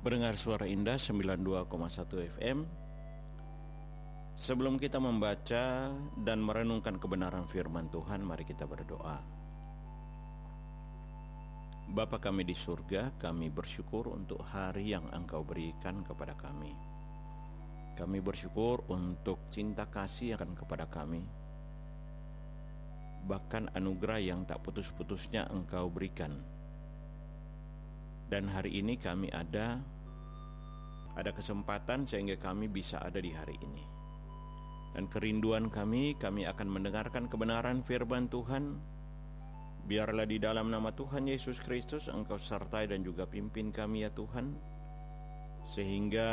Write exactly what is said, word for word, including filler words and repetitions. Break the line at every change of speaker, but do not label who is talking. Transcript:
Pendengar Suara Indah sembilan puluh dua koma satu F M. Sebelum kita membaca dan merenungkan kebenaran firman Tuhan, mari kita berdoa. Bapa kami di surga, kami bersyukur untuk hari yang Engkau berikan kepada kami. Kami bersyukur untuk cinta kasih yang akan kepada kami, bahkan anugerah yang tak putus-putusnya Engkau berikan. Dan hari ini kami ada Ada kesempatan sehingga kami bisa ada di hari ini. Dan kerinduan kami, kami akan mendengarkan kebenaran firman Tuhan. Biarlah di dalam nama Tuhan Yesus Kristus Engkau sertai dan juga pimpin kami ya Tuhan, sehingga